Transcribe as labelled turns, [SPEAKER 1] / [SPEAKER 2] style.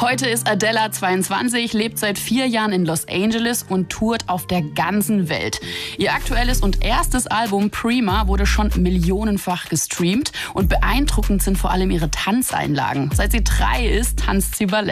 [SPEAKER 1] Heute ist Adela 22, lebt seit 4 Jahren in Los Angeles und tourt auf der ganzen Welt. Ihr aktuelles und erstes Album Prima wurde schon millionenfach gestreamt und beeindruckend sind vor allem ihre Tanzeinlagen. Seit sie 3 ist, tanzt sie Ballett.